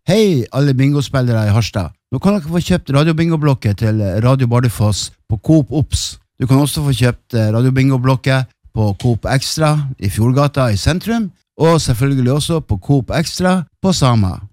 Hei, alle bingospillere i Harstad. Nå kan dere få kjøpt radiobingoblokket til Radio Bardufoss på Coop Ops. Du kan også få kjøpt radiobingoblokket på Coop Extra i Fjordgata i sentrum, og selvfølgelig også på Coop Extra på Sama.